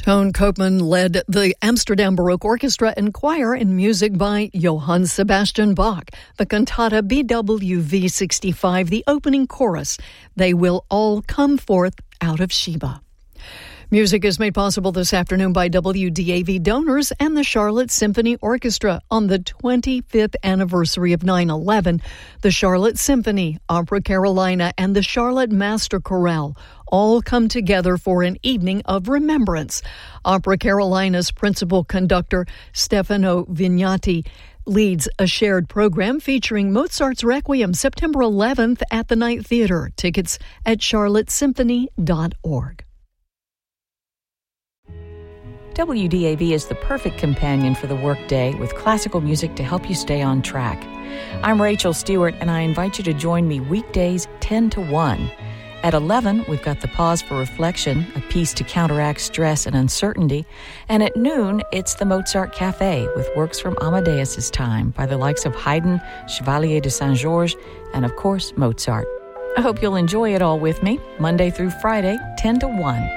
Toon Koopman led the Amsterdam Baroque Orchestra and Choir in music by Johann Sebastian Bach. The cantata BWV 65, the opening chorus, They Will All Come Forth Out of Sheba. Music is made possible this afternoon by WDAV donors and the Charlotte Symphony Orchestra. On the 25th anniversary of 9/11, the Charlotte Symphony, Opera Carolina, and the Charlotte Master Chorale all come together for an evening of remembrance. Opera Carolina's principal conductor, Stefano Vignati, leads a shared program featuring Mozart's Requiem September 11th at the Night Theater. Tickets at charlottesymphony.org. WDAV is the perfect companion for the workday with classical music to help you stay on track. I'm Rachel Stewart, and I invite you to join me weekdays 10 to 1. At 11, we've got the Pause for Reflection, a piece to counteract stress and uncertainty. And at noon, it's the Mozart Cafe with works from Amadeus' time by the likes of Haydn, Chevalier de Saint-Georges, and of course, Mozart. I hope you'll enjoy it all with me, Monday through Friday, 10 to 1.